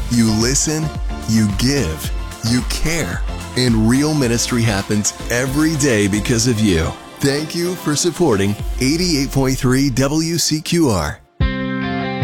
You listen, you give, you care. And real ministry happens every day because of you. Thank you for supporting 88.3 WCQR.